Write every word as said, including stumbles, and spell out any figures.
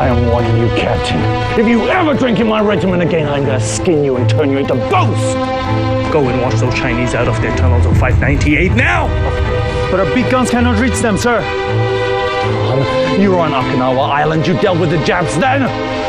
I am warning you, Captain. If you ever drink in my regiment again, I'm gonna skin you and turn you into ghosts. Go and wash those Chinese out of their tunnels on five ninety-eight now! But our big guns cannot reach them, sir. You were on Okinawa Island. You dealt with the Japs then.